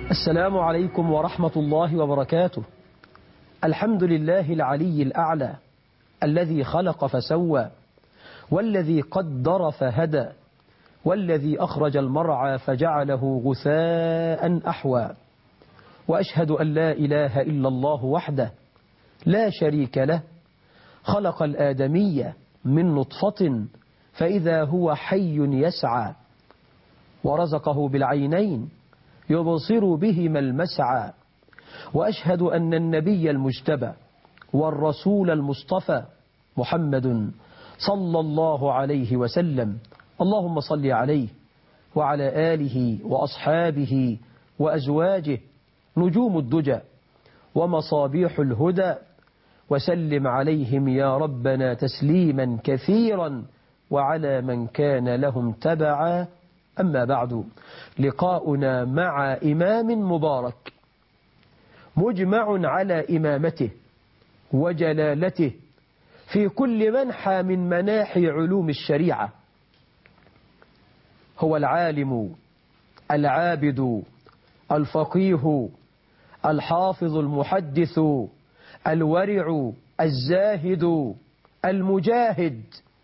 السلام عليكم ورحمة الله وبركاته. الحمد لله العلي الأعلى الذي خلق فسوى، والذي قدر فهدى، والذي أخرج المرعى فجعله غثاء أحوى. وأشهد أن لا إله إلا الله وحده لا شريك له، خلق الآدمية من نطفة فإذا هو حي يسعى، ورزقه بالعينين يبصر بهما المسعى. وأشهد أن النبي المجتبى والرسول المصطفى محمد صلى الله عليه وسلم، اللهم صل عليه وعلى آله وأصحابه وأزواجه نجوم الدجى ومصابيح الهدى، وسلم عليهم يا ربنا تسليما كثيرا، وعلى من كان لهم تبعا. أما بعد، لقاؤنا مع إمام مبارك مجمع على إمامته وجلالته في كل منحى من مناحي علوم الشريعة. هو العالم العابد الفقيه الحافظ المحدث الورع الزاهد المجاهد،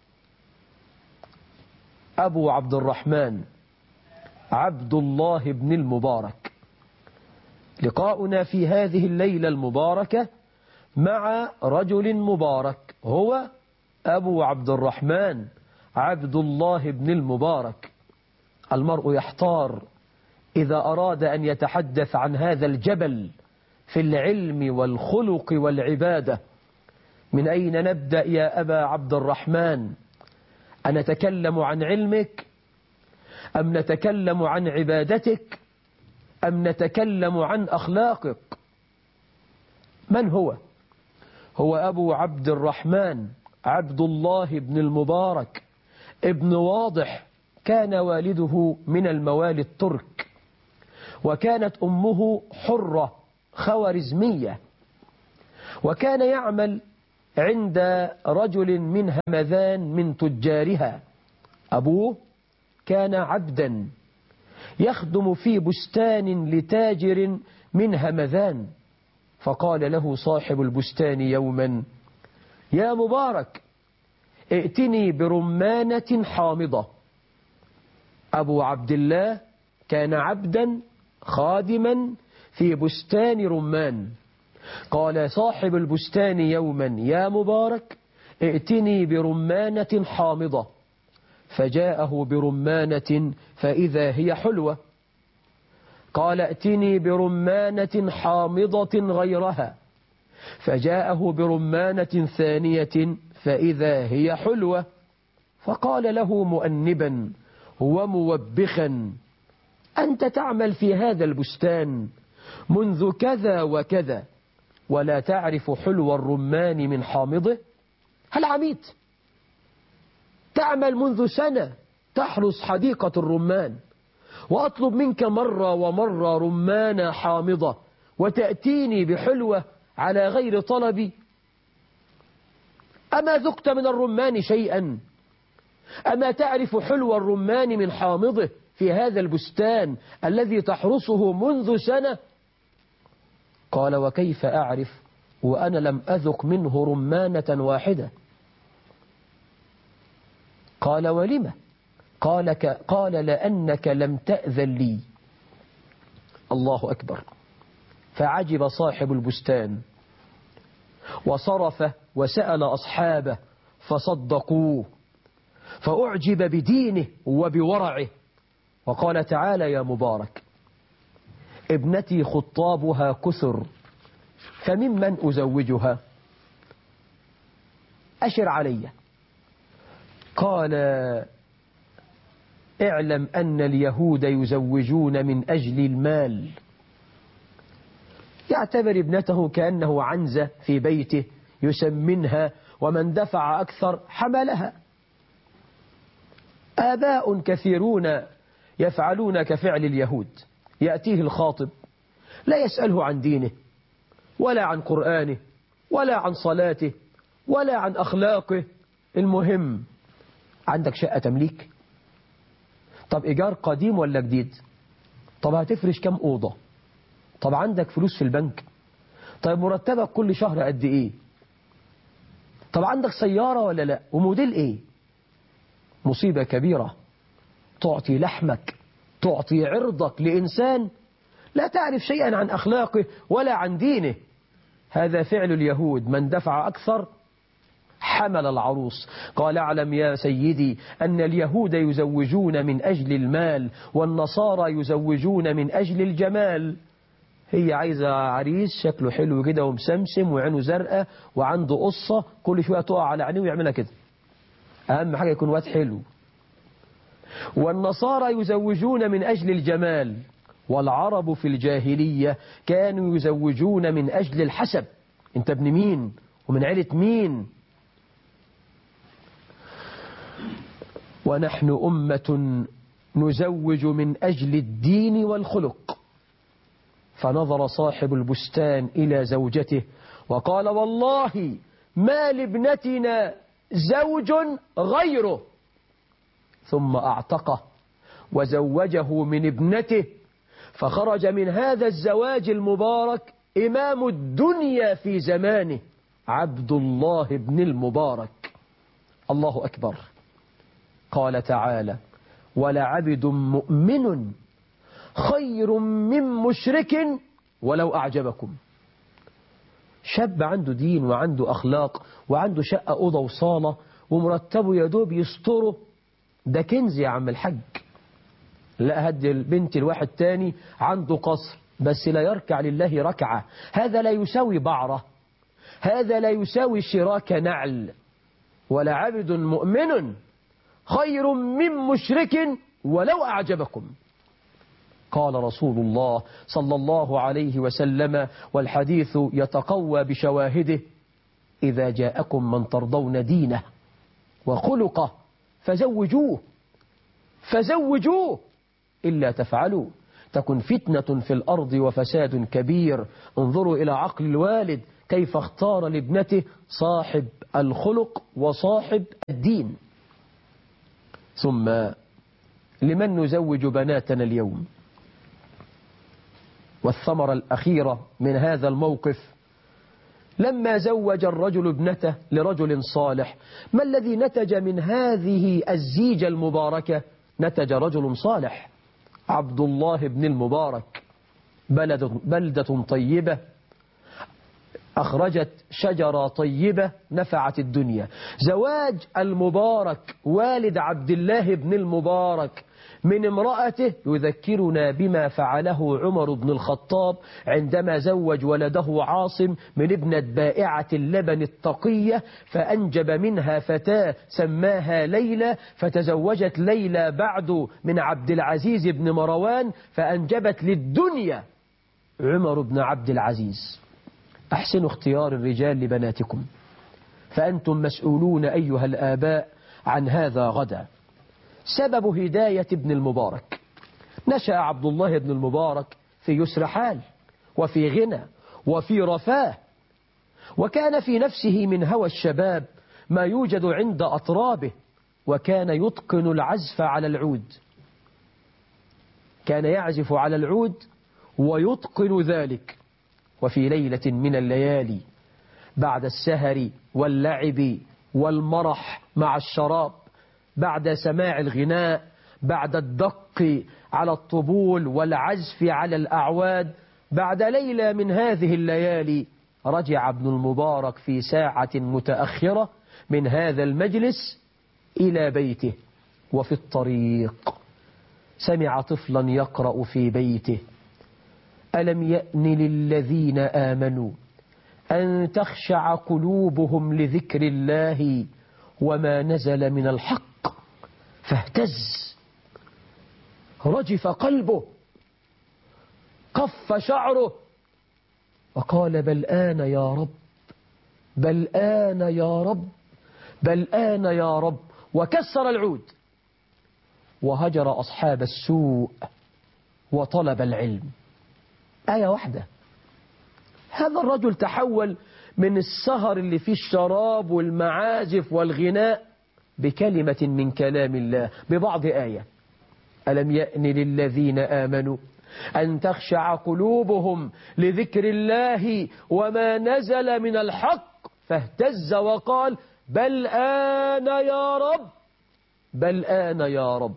أبو عبد الرحمن عبد الله بن المبارك. لقاؤنا في هذه الليلة المباركة مع رجل مبارك، هو أبو عبد الرحمن عبد الله بن المبارك. المرء يحتار إذا أراد أن يتحدث عن هذا الجبل في العلم والخلق والعبادة. من أين نبدأ يا أبا عبد الرحمن؟ أنتكلم عن علمك أم نتكلم عن عبادتك أم نتكلم عن أخلاقك؟ من هو؟ هو أبو عبد الرحمن عبد الله بن المبارك ابن واضح. كان والده من الموالي الترك، وكانت أمه حرة خوارزمية، وكان يعمل عند رجل من همذان من تجارها. أبوه كان عبدا يخدم في بستان لتاجر من همذان، فقال له صاحب البستان يوما: يا مبارك، ائتني برمانة حامضة. أبو عبد الله كان عبدا خادما في بستان رمان. قال صاحب البستان يوما: يا مبارك، ائتني برمانة حامضة. فجاءه برمانة فإذا هي حلوة. قال: ائتني برمانة حامضة غيرها. فجاءه برمانة ثانية فإذا هي حلوة. فقال له مؤنبا وموبخا: أنت تعمل في هذا البستان منذ كذا وكذا ولا تعرف حلو الرمان من حامضه؟ هل عميت؟ تعمل منذ سنة تحرس حديقة الرمان، وأطلب منك مرة ومرة رمانة حامضة، وتأتيني بحلوة على غير طلبي؟ أما ذقت من الرمان شيئا؟ أما تعرف حلو الرمان من حامضه في هذا البستان الذي تحرسه منذ سنة؟ قال: وكيف أعرف وأنا لم أذق منه رمانة واحدة؟ قال: ولم؟ قال: لأنك لم تأذن لي. الله أكبر. فعجب صاحب البستان وصرف وسأل أصحابه فصدقوه، فأعجب بدينه وبورعه، وقال تعالى: يا مبارك، ابنتي خطابها كثر فممن أزوجها؟ أشر علي. قال: اعلم أن اليهود يزوجون من أجل المال. يعتبر ابنته كأنه عنزة في بيته يسمنها، ومن دفع أكثر حملها. آباء كثيرون يفعلون كفعل اليهود. يأتيه الخاطب لا يسأله عن دينه ولا عن قرآنه ولا عن صلاته ولا عن أخلاقه. المهم: عندك شقة تمليك؟ طب إيجار قديم ولا جديد؟ طب هتفرش كم أوضة؟ طب عندك فلوس في البنك؟ طيب مرتبك كل شهر قد ايه؟ طب عندك سيارة ولا لا؟ وموديل ايه؟ مصيبة كبيرة، تعطي لحمك، تعطي عرضك لإنسان لا تعرف شيئا عن أخلاقه ولا عن دينه. هذا فعل اليهود، من دفع أكثر حمل العروس. قال اعلم يا سيدي أن اليهود يزوجون من أجل المال، والنصارى يزوجون من أجل الجمال. هي عايزة عريس شكله حلو كده ومسمسم وعينه زرقاء وعنده قصة كل شوية تقع على عينيه ويعملها كده. أهم حاجة يكون واد حلو. والنصارى يزوجون من أجل الجمال، والعرب في الجاهلية كانوا يزوجون من أجل الحسب، انت ابن مين ومن عيلة مين. ونحن أمة نزوج من أجل الدين والخلق. فنظر صاحب البستان إلى زوجته وقال والله ما لابنتنا زوج غيره، ثم أعتقه وزوجه من ابنته، فخرج من هذا الزواج المبارك إمام الدنيا في زمانه عبد الله بن المبارك. الله أكبر. قال تعالى ولعبد مؤمن خير من مشرك ولو أعجبكم. شاب عنده دين وعنده أخلاق وعنده شقة أوضة وصالة ومرتبه يدوب يستره، ده كنز يا عم الحج. لا هدي البنت الواحد تاني عنده قصر بس لا يركع لله ركعة، هذا لا يساوي بعرة، هذا لا يساوي شراك نعل. ولعبد مؤمن خير من مشرك ولو أعجبكم. قال رسول الله صلى الله عليه وسلم، والحديث يتقوى بشواهده: إذا جاءكم من ترضون دينه وخلقه فزوجوه، فزوجوه، إلا تفعلوا تكن فتنة في الأرض وفساد كبير. انظروا إلى عقل الوالد كيف اختار لابنته صاحب الخلق وصاحب الدين. ثم لمن نزوج بناتنا اليوم؟ والثمرة الأخيرة من هذا الموقف لما زوج الرجل ابنته لرجل صالح، ما الذي نتج من هذه الزيجة المباركة؟ نتج رجل صالح عبد الله بن المبارك. بلدة طيبة أخرجت شجرة طيبة نفعت الدنيا. زواج المبارك والد عبد الله بن المبارك من امرأته يذكرنا بما فعله عمر بن الخطاب عندما زوج ولده عاصم من ابنة بائعة اللبن التقية، فأنجب منها فتاة سماها ليلى، فتزوجت ليلى بعد من عبد العزيز بن مروان فأنجبت للدنيا عمر بن عبد العزيز. أحسنوا اختيار الرجال لبناتكم، فأنتم مسؤولون أيها الآباء عن هذا غدا. سبب هداية ابن المبارك: نشأ عبد الله بن المبارك في يسر حال وفي غنى وفي رفاه، وكان في نفسه من هوى الشباب ما يوجد عند أطرابه، وكان يتقن العزف على العود، كان يعزف على العود ويتقن ذلك. وفي ليلة من الليالي بعد السهر واللعب والمرح مع الشراب، بعد سماع الغناء، بعد الدق على الطبول والعزف على الأعواد، بعد ليلة من هذه الليالي رجع ابن المبارك في ساعة متأخرة من هذا المجلس إلى بيته، وفي الطريق سمع طفلا يقرأ في بيته: ألم يأن للذين آمنوا أن تخشع قلوبهم لذكر الله وما نزل من الحق. فاهتز، رجف قلبه، قف شعره، وقال: بل آن يا رب، بل آن يا رب، بل آن يا رب، وكسر العود وهجر أصحاب السوء وطلب العلم. آية واحدة، هذا الرجل تحول من السهر اللي فيه الشراب والمعازف والغناء بكلمة من كلام الله، ببعض آية: ألم يأن للذين آمنوا أن تخشع قلوبهم لذكر الله وما نزل من الحق، فاهتز وقال بل آن يا رب، بل آن يا رب.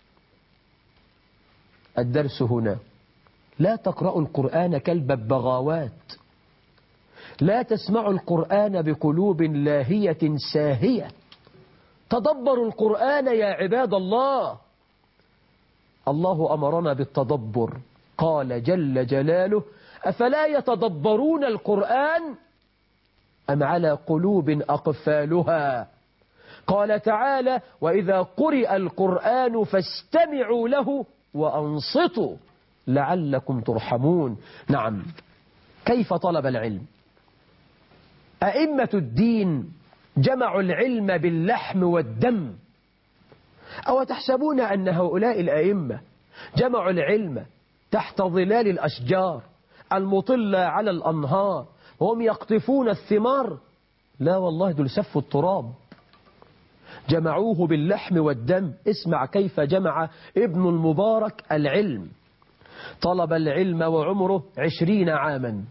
الدرس هنا: لا تقرأوا القرآن كالببغاوات، لا تسمعوا القرآن بقلوب لاهية ساهية، تدبروا القرآن يا عباد الله. الله أمرنا بالتدبر، قال جل جلاله: أفلا يتدبرون القرآن أم على قلوب أقفالها. قال تعالى: وإذا قرئ القرآن فاستمعوا له وأنصتوا لعلكم ترحمون. نعم، كيف طلب العلم؟ أئمة الدين جمعوا العلم باللحم والدم. أو تحسبون أن هؤلاء الأئمة جمعوا العلم تحت ظلال الأشجار المطلة على الأنهار وهم يقطفون الثمار؟ لا والله، دول سفوا التراب، جمعوه باللحم والدم. اسمع كيف جمع ابن المبارك العلم. طلب العلم وعمره 20 عاما.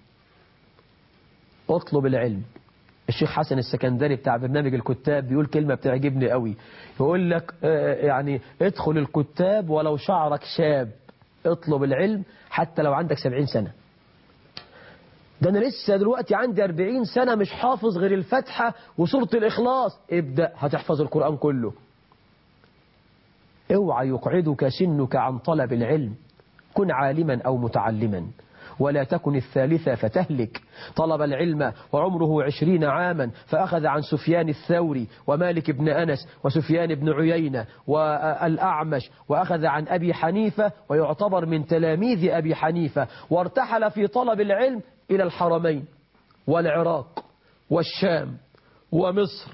اطلب العلم. الشيخ حسن السكندري بتاع برنامج الكتاب بيقول كلمة بتعجبني قوي، يقول لك يعني ادخل الكتاب ولو شعرك شاب، اطلب العلم حتى لو عندك 70 سنة. ده أنا لسه دلوقتي عندي 40 سنة مش حافظ غير الفاتحة وسورة الإخلاص. ابدأ، هتحفظ القرآن كله. اوعى يقعدك سنك عن طلب العلم. كن عالما أو متعلما، ولا تكن الثالثة فتهلك. طلب العلم وعمره 20 عاما، فأخذ عن سفيان الثوري ومالك بن أنس وسفيان بن عيينة والأعمش، وأخذ عن أبي حنيفة ويعتبر من تلاميذ أبي حنيفة، وارتحل في طلب العلم إلى الحرمين والعراق والشام ومصر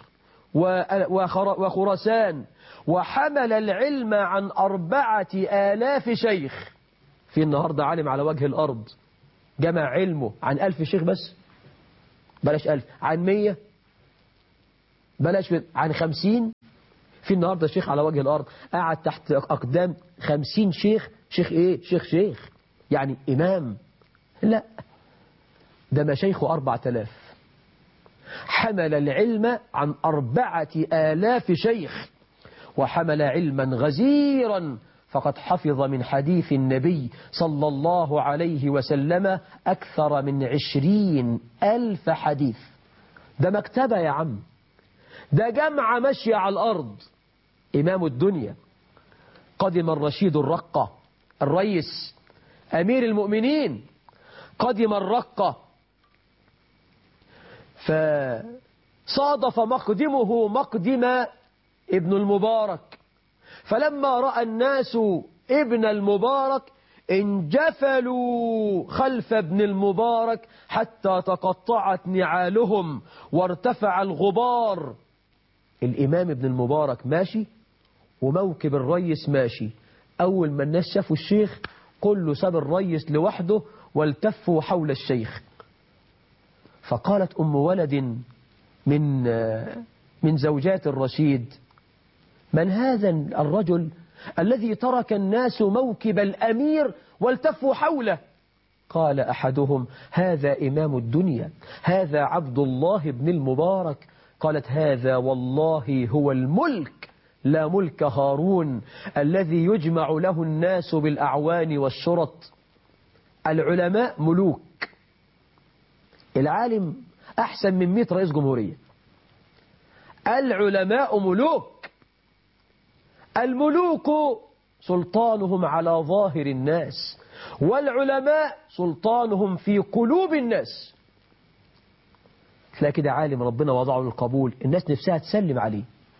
وخراسان، وحمل العلم عن 4000 شيخ. في النهاردة عالم على وجه الأرض جمع علمه عن 1000 شيخ بس، بلاش 1000، عن 100، بلاش عن 50. في النهاردة شيخ على وجه الأرض قاعد تحت أقدام 50 شيخ. شيخ إيه؟ شيخ يعني إمام؟ لا، ده مشايخه 4000. حمل العلم عن 4000 شيخ، وحمل علما غزيرا، فقد حفظ من حديث النبي صلى الله عليه وسلم أكثر من 20,000 حديث. ده مكتبة يا عم، ده جمع مشي على الأرض. إمام الدنيا، قدم الرشيد الرقة، الرئيس أمير المؤمنين، قدم الرقة، فصادف مقدمه مقدم ابن المبارك، فلما رأى الناس ابن المبارك انجفلوا خلف ابن المبارك حتى تقطعت نعالهم وارتفع الغبار. الإمام ابن المبارك ماشي وموكب الريس ماشي. أول ما الناس شافوا الشيخ كله ساب الريس لوحده والتفوا حول الشيخ. فقالت أم ولد من زوجات الرشيد: من هذا الرجل الذي ترك الناس موكب الأمير والتفوا حوله؟ قال أحدهم: هذا إمام الدنيا، هذا عبد الله بن المبارك. قالت: هذا والله هو الملك، لا ملك هارون الذي يجمع له الناس بالأعوان والشرط. العلماء ملوك، العالم أحسن من 100 رئيس جمهورية. العلماء ملوك، الملوك سلطانهم على ظاهر الناس، والعلماء سلطانهم في قلوب الناس. تلاقي كده عالم ربنا وضعه للقبول، الناس نفسها تسلم عليه.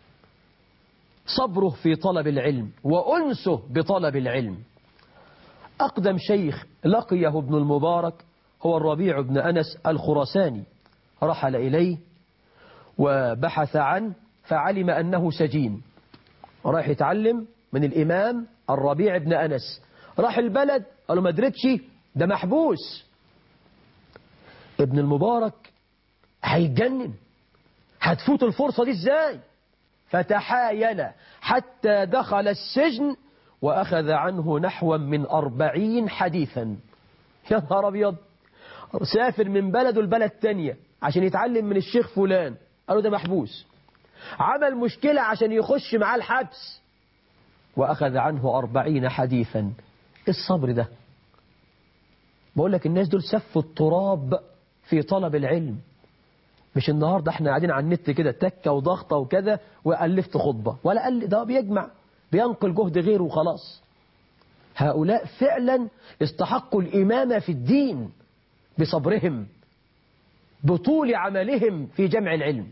صبره في طلب العلم وأنسه بطلب العلم. أقدم شيخ لقيه ابن المبارك هو الربيع بن أنس الخراساني، رحل إليه وبحث عنه فعلم أنه سجين، راح يتعلم من الإمام الربيع بن أنس. راح البلد قالوا ما درتش، ده محبوس. ابن المبارك هيتجنن، هتفوت الفرصة دي ازاي؟ فتحايل حتى دخل السجن وأخذ عنه نحوا من 40 حديثا. يا نهار أبيض، سافر من بلده لبلد تانية عشان يتعلم من الشيخ فلان، قالوا ده محبوس، عمل مشكلة عشان يخش معاه الحبس، وأخذ عنه 40 حديثا. إيه الصبر ده؟ بقول لك الناس دول سفوا التراب في طلب العلم. مش النهاردة احنا قاعدين على النت كده تكة وضغطة وكذا وألفت خطبة، ولا قال ده بيجمع بينقل جهد غيره وخلاص. هؤلاء فعلا استحقوا الإمامة في الدين بصبرهم، بطول عملهم في جمع العلم.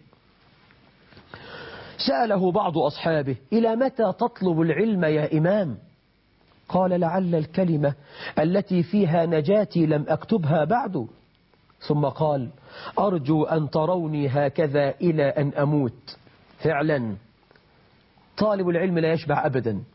سأله بعض أصحابه: إلى متى تطلب العلم يا إمام؟ قال: لعل الكلمة التي فيها نجاتي لم أكتبها بعد. ثم قال: أرجو أن تروني هكذا إلى أن أموت. فعلا طالب العلم لا يشبع أبدا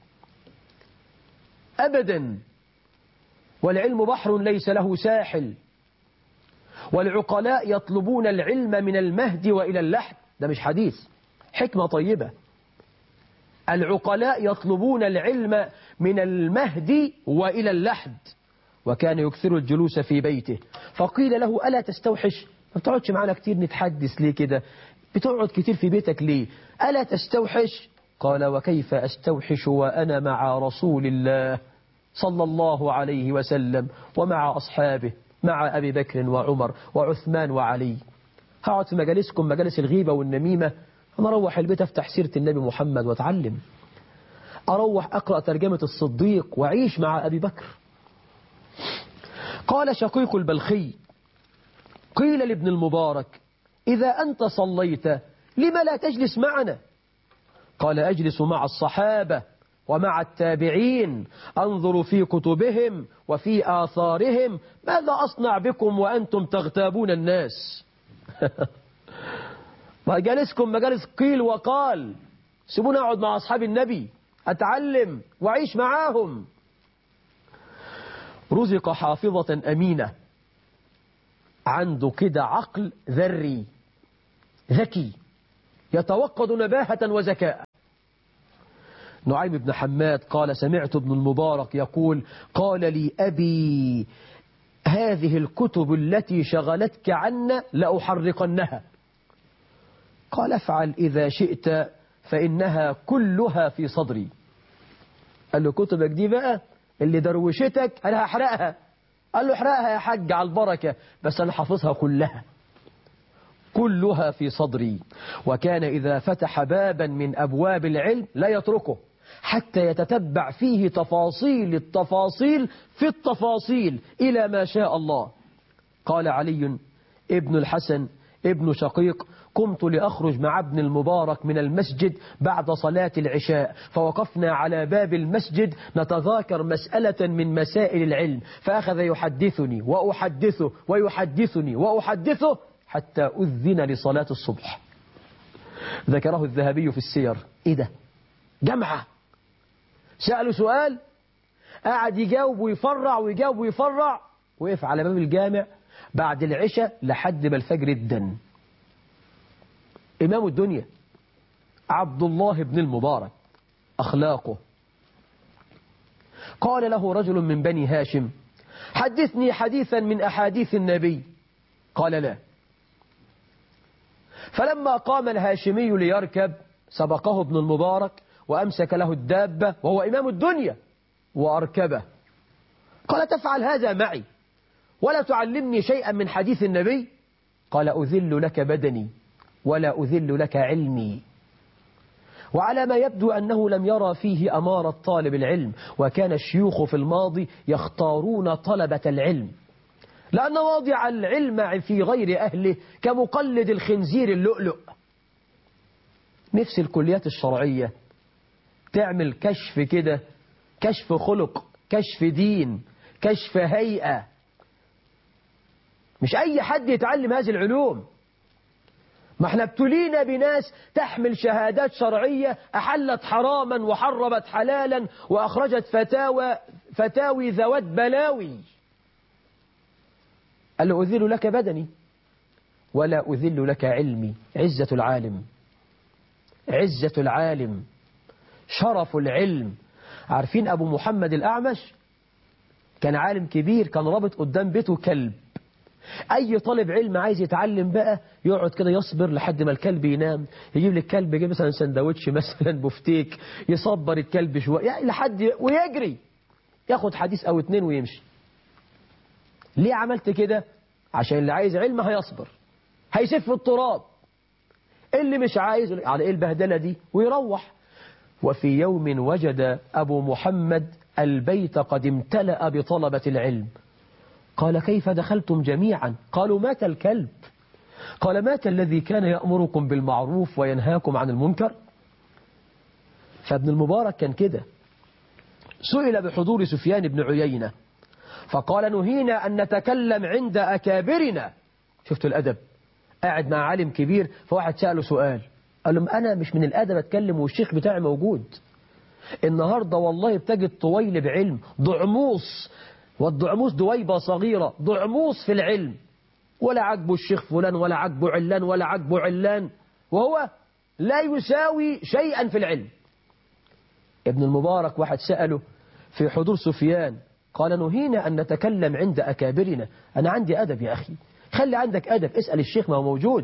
أبدا، والعلم بحر ليس له ساحل، والعقلاء يطلبون العلم من المهد وإلى اللحد. ده مش حديث، حكمة طيبة. العقلاء يطلبون العلم من المهد وإلى اللحد. وكان يكثر الجلوس في بيته، فقيل له: ألا تستوحش؟ ما بتقعدش معنا كتير نتحدث ليه كده؟ بتقعد كتير في بيتك ليه؟ ألا تستوحش؟ قال: وكيف أستوحش وأنا مع رسول الله صلى الله عليه وسلم ومع أصحابه، مع أبي بكر وعمر وعثمان وعلي؟ هقعد في مجالسكم مجالس الغيبة والنميمة؟ أنا أروح البيت أفتح سيرة النبي محمد وأتعلم، أروح أقرأ ترجمة الصديق وأعيش مع أبي بكر. قال شقيق البلخي: قيل لابن المبارك: إذا أنت صليت لما لا تجلس معنا؟ قال: أجلس مع الصحابة ومع التابعين، أنظر في كتبهم وفي آثارهم، ماذا أصنع بكم وأنتم تغتابون الناس؟ مجالسكم مجالس قيل وقال، سيبوني أقعد مع أصحاب النبي أتعلم وأعيش معاهم. رزق حافظة أمينة، عنده كده عقل ذري ذكي يتوقد نباهة وذكاء. نعيم بن حماد قال: سمعت ابن المبارك يقول: قال لي أبي: هذه الكتب التي شغلتك عنا لأحرقنها. قال: افعل إذا شئت فإنها كلها في صدري. قال له: كتبك دي بقى اللي دروشتك أنا هحرقها. قال له: احرقها يا حاج على البركة، بس أنا حافظها كلها، كلها في صدري. وكان إذا فتح بابا من أبواب العلم لا يتركه حتى يتتبع فيه تفاصيل التفاصيل في التفاصيل إلى ما شاء الله. قال علي ابن الحسن ابن شقيق: قمت لأخرج مع ابن المبارك من المسجد بعد صلاة العشاء، فوقفنا على باب المسجد نتذاكر مسألة من مسائل العلم، فأخذ يحدثني وأحدثه ويحدثني وأحدثه حتى أذن لصلاة الصبح. ذكره الذهبي في السير. إيه ده؟ جمعة. سأله سؤال قاعد يجاوب ويفرع ويجاوب ويفرع، وقف على باب الجامع بعد العشاء لحد ما الفجر ادن. إمام الدنيا عبد الله بن المبارك، أخلاقه. قال له رجل من بني هاشم: حدثني حديثا من أحاديث النبي. قال: لا. فلما قام الهاشمي ليركب سبقه ابن المبارك وأمسك له الدابة وهو إمام الدنيا وأركبه. قال: تفعل هذا معي ولا تعلمني شيئا من حديث النبي؟ قال: أذل لك بدني ولا أذل لك علمي. وعلى ما يبدو أنه لم يرى فيه أمارة طالب العلم، وكان الشيوخ في الماضي يختارون طلبة العلم، لأن واضع العلم في غير أهله كمقلد الخنزير اللؤلؤ. نفس الكليات الشرعية تعمل كشف كده، كشف خلق، كشف دين، كشف هيئة. مش أي حد يتعلم هذه العلوم. ما احنا ابتلينا بناس تحمل شهادات شرعية أحلت حراما وحرمت حلالا وأخرجت فتاوي ذوات بلاوي. قال له: أذل لك بدني ولا أذل لك علمي. عزة العالم، عزة العالم، شرف العلم، عارفين أبو محمد الأعمش؟ كان عالم كبير، كان رابط قدام بيته كلب. أي طالب علم عايز يتعلم بقى يقعد كده يصبر لحد ما الكلب ينام، يجيب لك الكلب، يجيب مثلا سندوتش مثلا بفتيك، يصبر الكلب شوية يعني لحد ويجري ياخد حديث أو اتنين ويمشي. ليه عملت كده؟ عشان اللي عايز علم هيصبر، هيسف في التراب، اللي مش عايز على ايه البهدلة دي ويروح. وفي يوم وجد أبو محمد البيت قد امتلأ بطلبة العلم. قال كيف دخلتم جميعا؟ قالوا مات الكلب. قال مات الذي كان يأمركم بالمعروف وينهاكم عن المنكر. فابن المبارك كان كده. سئل بحضور سفيان بن عيينة فقال نهينا أن نتكلم عند أكابرنا. شفتوا الأدب؟ قاعد مع عالم كبير، فواحد سأله سؤال قال له أنا مش من الأدب أتكلم والشيخ بتاعي موجود. النهاردة والله بتجد طويل بعلم ضعموس، والضعموس دويبة صغيرة، ضعموس في العلم، ولا عجبه الشيخ فلان ولا عجبه علان ولا عجبه علان، وهو لا يساوي شيئا في العلم. ابن المبارك واحد سأله في حضور سفيان قال نهينا أن نتكلم عند أكابرنا. أنا عندي أدب يا أخي، خلي عندك أدب، اسأل الشيخ ما هو موجود.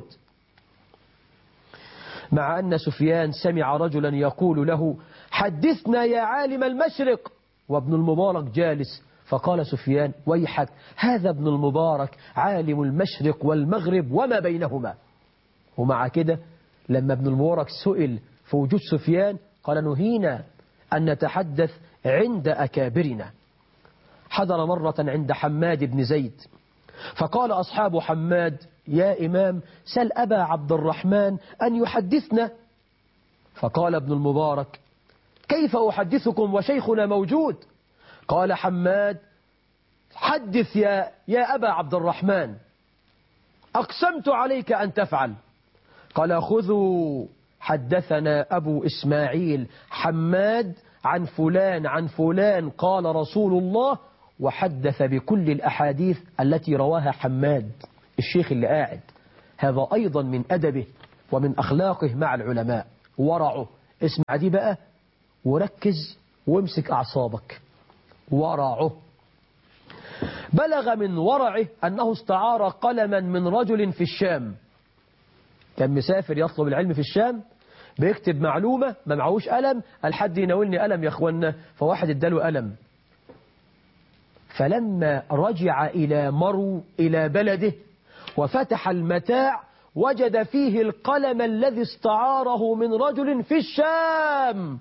مع أن سفيان سمع رجلا يقول له حدثنا يا عالم المشرق، وابن المبارك جالس، فقال سفيان ويحك، هذا ابن المبارك عالم المشرق والمغرب وما بينهما. ومع كده لما ابن المبارك سئل في وجود سفيان قال نهينا أن نتحدث عند أكابرنا. حضر مرة عند حماد بن زيد فقال أصحاب حماد يا إمام سل أبا عبد الرحمن أن يحدثنا. فقال ابن المبارك كيف أحدثكم وشيخنا موجود؟ قال حماد حدث يا أبا عبد الرحمن، أقسمت عليك أن تفعل. قال خذوا حدثنا أبو إسماعيل حماد عن فلان عن فلان قال رسول الله، وحدث بكل الأحاديث التي رواها حماد. الشيخ اللي قاعد هذا أيضا من أدبه ومن أخلاقه مع العلماء، ورعه. اسمع دي بقى وركز وامسك أعصابك. ورعه بلغ من ورعه أنه استعار قلما من رجل في الشام. كان مسافر يطلب العلم في الشام، بيكتب معلومة ما معهوش قلم، الحد يناولني قلم يا اخوانا، فواحد اداله قلم. فلما رجع إلى مرو إلى بلده وفتح المتاع وجد فيه القلم الذي استعاره من رجل في الشام.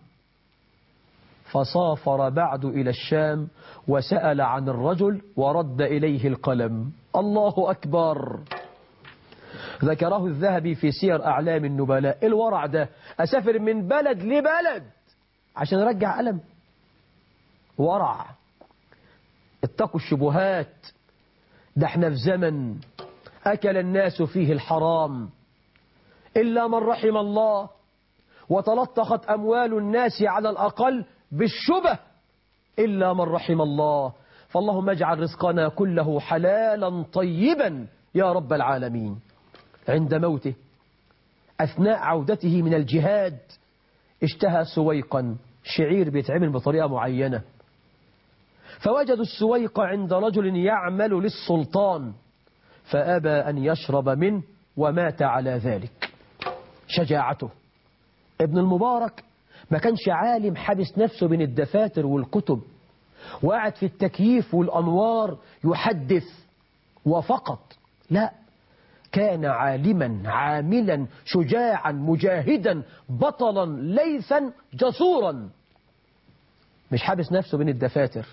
فسافر بعد إلى الشام وسأل عن الرجل ورد إليه القلم. الله أكبر. ذكره الذهبي في سير أعلام النبلاء. الورع ده أسافر من بلد لبلد عشان أرجع قلم؟ ورع. اتقوا الشبهات، ده احنا في زمن أكل الناس فيه الحرام إلا من رحم الله، وتلطخت أموال الناس على الأقل بالشبه إلا من رحم الله. فاللهم اجعل رزقنا كله حلالا طيبا يا رب العالمين. عند موته أثناء عودته من الجهاد اشتهى سويقا، شعير بيتعمل بطريقة معينة، فوجدوا السويق عند رجل يعمل للسلطان فأبى أن يشرب منه ومات على ذلك. شجاعته. ابن المبارك ما كانش عالم حبس نفسه بين الدفاتر والكتب وقعد في التكييف والأنوار يحدث وفقط، لا، كان عالما عاملا شجاعا مجاهدا بطلا ليثا جسورا، مش حابس نفسه بين الدفاتر.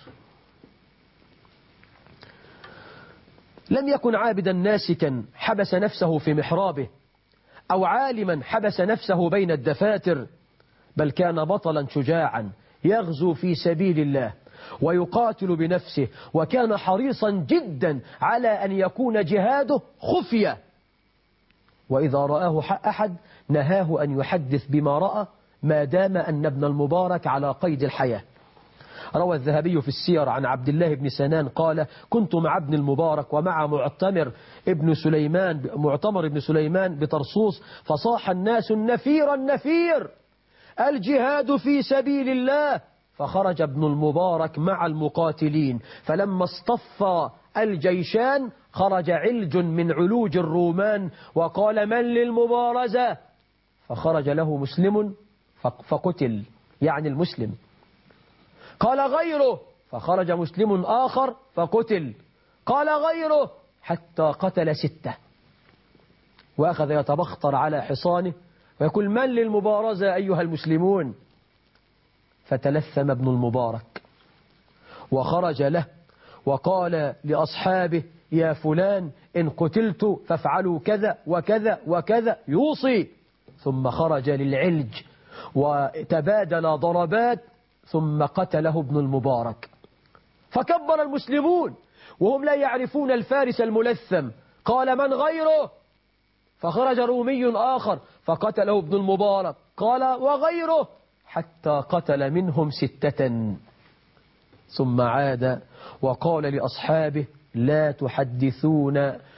لم يكن عابدا ناسكا حبس نفسه في محرابه أو عالما حبس نفسه بين الدفاتر، بل كان بطلا شجاعا يغزو في سبيل الله ويقاتل بنفسه، وكان حريصا جدا على أن يكون جهاده خفية، وإذا رآه أحد نهاه أن يحدث بما رأى ما دام أن ابن المبارك على قيد الحياة. روى الذهبي في السير عن عبد الله بن سنان قال كنت مع ابن المبارك ومع معتمر ابن سليمان بطرسوس، فصاح الناس النفير النفير الجهاد في سبيل الله، فخرج ابن المبارك مع المقاتلين، فلما اصطف الجيشان خرج علج من علوج الرومان وقال: من للمبارزة؟ فخرج له مسلم فقتل، يعني المسلم. قال: غيره. فخرج مسلم آخر فقتل. قال: غيره، حتى قتل 6. وأخذ يتبختر على حصانه ويقول: من للمبارزة أيها المسلمون؟ فتلثم ابن المبارك وخرج له وقال لأصحابه: يا فلان، إن قتلت فافعلوا كذا وكذا وكذا، يوصي. ثم خرج للعلج وتبادل ضربات، ثم قتله ابن المبارك. فكبر المسلمون وهم لا يعرفون الفارس الملثم. قال: من غيره؟ فخرج رومي آخر فقتله ابن المبارك. قال: وغيره، حتى قتل منهم 6. ثم عاد وقال لأصحابه: لا تحدثون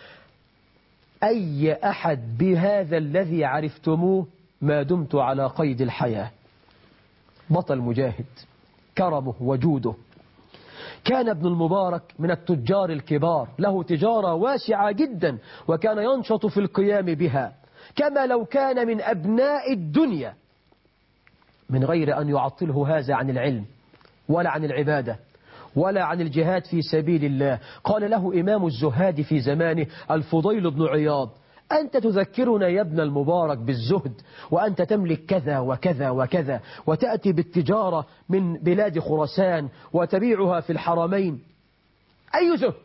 أي أحد بهذا الذي عرفتموه ما دمت على قيد الحياة. بطل مجاهد، كرمه وجوده. كان ابن المبارك من التجار الكبار، له تجارة واسعة جدا، وكان ينشط في القيام بها كما لو كان من أبناء الدنيا، من غير أن يعطله هذا عن العلم ولا عن العبادة ولا عن الجهاد في سبيل الله. قال له إمام الزهاد في زمانه الفضيل بن عياض: أنت تذكرنا يا ابن المبارك بالزهد، وأنت تملك كذا وكذا وكذا، وتأتي بالتجارة من بلاد خراسان وتبيعها في الحرمين، أي زهد؟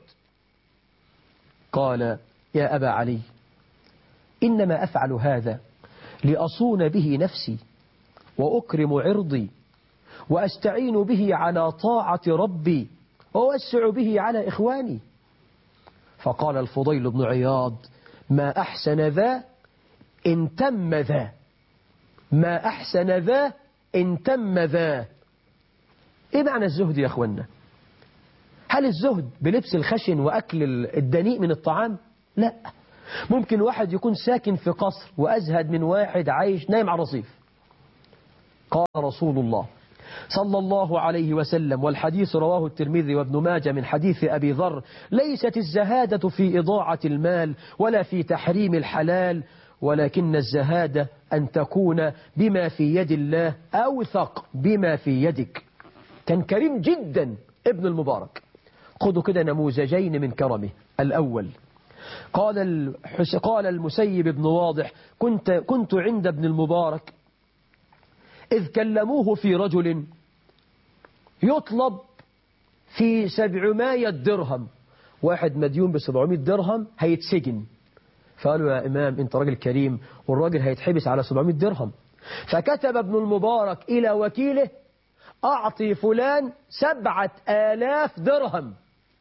قال: يا أبا علي، إنما أفعل هذا لأصون به نفسي وأكرم عرضي وأستعين به على طاعة ربي وأوسع به على إخواني. فقال الفضيل بن عياض: ما أحسن ذا إن تم ذا، ما أحسن ذا إن تم ذا. إيه معنى الزهد يا أخوانا؟ هل الزهد بلبس الخشن وأكل الدنيء من الطعام؟ لا، ممكن واحد يكون ساكن في قصر وأزهد من واحد عايش نايم على الرصيف. قال رسول الله صلى الله عليه وسلم، والحديث رواه الترمذي وابن ماجه من حديث أبي ذر: ليست الزهادة في إضاعة المال ولا في تحريم الحلال، ولكن الزهادة أن تكون بما في يد الله أوثق بما في يدك. كان كريم جدا ابن المبارك. خذوا كده نموذجين من كرمه. الأول، قال المسيب بن واضح: كنت عند ابن المبارك إذ كلموه في رجل يطلب في 700 درهم، واحد مديون ب700 درهم هيتسجن. فقالوا: يا إمام أنت راجل كريم والراجل هيتحبس على 700 درهم. فكتب ابن المبارك إلى وكيله: أعطي فلان 7000 درهم.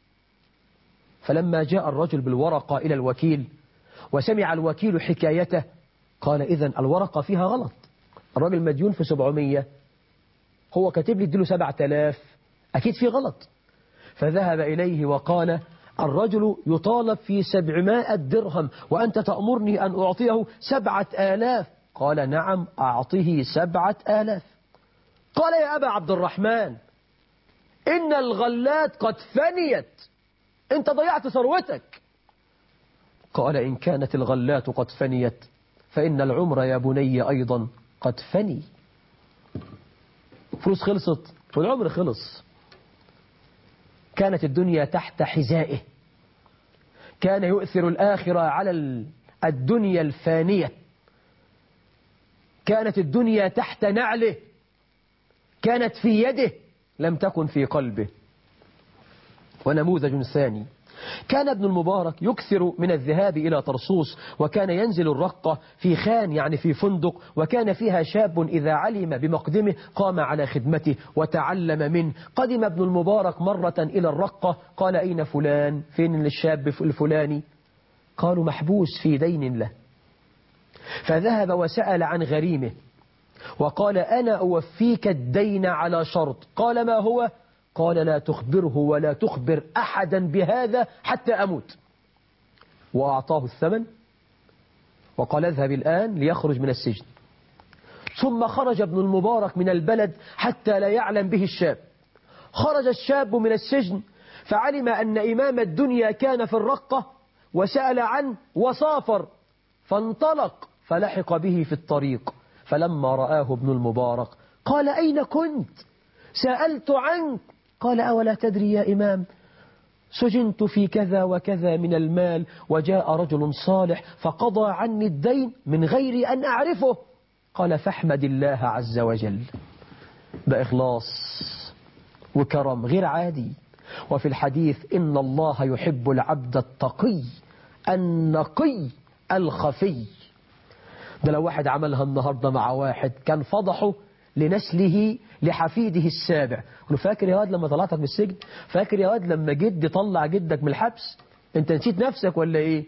فلما جاء الرجل بالورقة إلى الوكيل وسمع الوكيل حكايته قال: إذن الورقة فيها غلط، الراجل مديون في 700، هو كاتب لي اديله 7000، أكيد في غلط. فذهب إليه وقال: الرجل يطالب في 700 درهم وأنت تأمرني أن أعطيه 7000. قال: نعم، أعطيه 7000. قال: يا أبا عبد الرحمن، إن الغلات قد فنيت، أنت ضيعت ثروتك. قال: إن كانت الغلات قد فنيت فإن العمر يا بني أيضا قد فني. فلوس خلصت والعمر خلص. كانت الدنيا تحت حذائه، كان يؤثر الآخرة على الدنيا الفانية، كانت الدنيا تحت نعله، كانت في يده لم تكن في قلبه. ونموذج ثاني، كان ابن المبارك يكثر من الذهاب إلى طرسوس، وكان ينزل الرقة في خان يعني في فندق، وكان فيها شاب إذا علم بمقدمه قام على خدمته وتعلم منه. قدم ابن المبارك مرة إلى الرقة، قال: أين فلان؟ فين الشاب الفلاني؟ قالوا: محبوس في دين له. فذهب وسأل عن غريمه وقال: أنا أوفيك الدين على شرط. قال: ما هو؟ قال: لا تخبره ولا تخبر أحدا بهذا حتى أموت. وأعطاه الثمن وقال: اذهب الآن ليخرج من السجن. ثم خرج ابن المبارك من البلد حتى لا يعلم به الشاب. خرج الشاب من السجن فعلم أن إمام الدنيا كان في الرقة وسأل عنه وسافر، فانطلق فلحق به في الطريق، فلما رآه ابن المبارك قال: أين كنت؟ سألت عنك. قال: أولا تدري يا إمام، سجنت في كذا وكذا من المال، وجاء رجل صالح فقضى عني الدين من غير أن أعرفه. قال: فاحمد الله عز وجل. ده إخلاص وكرم غير عادي. وفي الحديث: إن الله يحب العبد التقي النقي الخفي. ده لو واحد عملها النهاردة مع واحد كان فضحه لنسله لحفيده السابع. قلوا: فاكر يا واد لما طلعتك من السجن؟ فاكر يا واد لما جد طلع جدك من الحبس؟ انت نسيت نفسك ولا ايه؟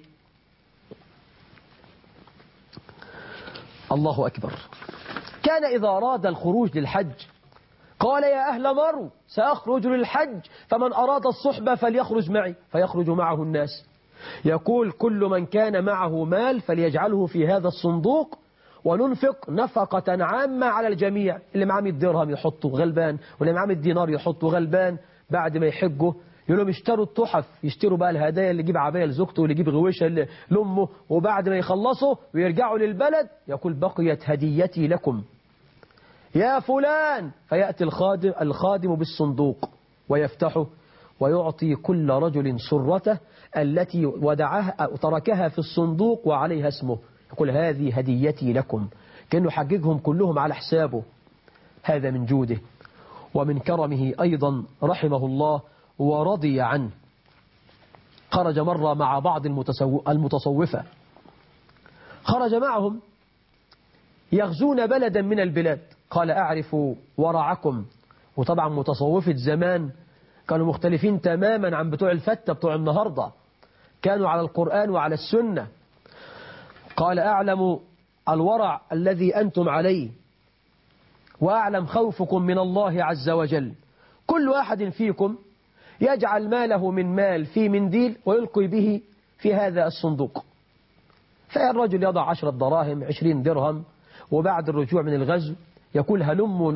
الله أكبر. كان إذا أراد الخروج للحج قال: يا أهل مرو سأخرج للحج، فمن أراد الصحبة فليخرج معي، فيخرج معه الناس. يقول: كل من كان معه مال فليجعله في هذا الصندوق وننفق نفقة عامة على الجميع. اللي معاه 100 درهم يحطه غلبان، واللي معاه 100 دينار يحطه غلبان. بعد ما يحجوا يقول لهم: اشتروا التحف، يشتروا بقى الهدايا، اللي يجيب عباية لزوجته واللي يجيب غويشة لأمه. وبعد ما يخلصوا ويرجعوا للبلد يقول: بقيت هديتي لكم يا فلان. فيأتي الخادم بالصندوق ويفتحه ويعطي كل رجل سرته التي ودعها أو تركها في الصندوق وعليها اسمه. يقول: هذه هديتي لكم، كأنه حققهم كلهم على حسابه. هذا من جوده ومن كرمه أيضا رحمه الله ورضي عنه. خرج مرة مع بعض المتصوفة، خرج معهم يغزون بلدا من البلاد. قال: أعرف ورعكم. وطبعا متصوفة زمان كانوا مختلفين تماما عن بتوع الفتة بتوع النهاردة، كانوا على القرآن وعلى السنة. قال: أعلم الورع الذي أنتم عليه، وأعلم خوفكم من الله عز وجل. كل واحد فيكم يجعل ماله من مال في منديل ويلقي به في هذا الصندوق. فالرجل يضع 10 دراهم 20 درهم، وبعد الرجوع من الغزو يقول: هلموا